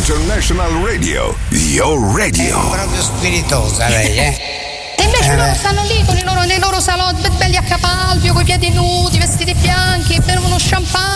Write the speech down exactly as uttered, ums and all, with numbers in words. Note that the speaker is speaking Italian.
International Radio, your radio. È proprio spiritosa lei, eh? E invece Eh, loro beh. stanno lì con i loro, nei loro salotti belli a capalbio, coi piedi nudi, vestiti bianchi, bevono champagne.